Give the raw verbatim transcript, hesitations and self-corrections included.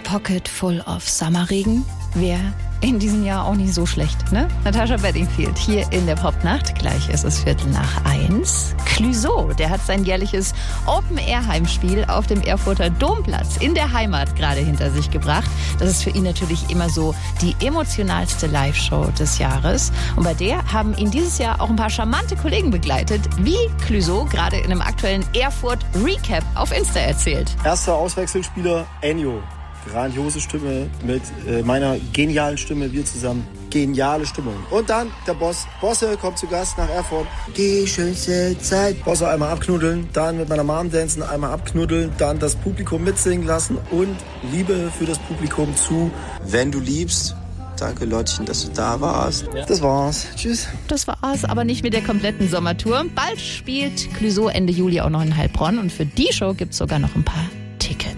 Pocket Full of Summerregen wäre in diesem Jahr auch nicht so schlecht, ne? Natascha Bedingfield hier in der Popnacht. Gleich ist es Viertel nach eins. Clouseau, der hat sein jährliches Open-Air-Heimspiel auf dem Erfurter Domplatz in der Heimat gerade hinter sich gebracht. Das ist für ihn natürlich immer so die emotionalste Live-Show des Jahres. Und bei der haben ihn dieses Jahr auch ein paar charmante Kollegen begleitet, wie Clouseau gerade in einem aktuellen Erfurt-Recap auf Insta erzählt. Erster Auswechselspieler Ennio. Grandiose Stimme mit äh, meiner genialen Stimme, wir zusammen. Geniale Stimmung. Und dann der Boss. Bosse kommt zu Gast nach Erfurt. Die schönste Zeit. Bosse einmal abknuddeln, dann mit meiner Mom dancen, einmal abknuddeln, dann das Publikum mitsingen lassen und Liebe für das Publikum zu Wenn du liebst. Danke, Lottchen, dass du da warst. Ja. Das war's. Tschüss. Das war's, aber nicht mit der kompletten Sommertour. Bald spielt Clouseau Ende Juli auch noch in Heilbronn und für die Show gibt's sogar noch ein paar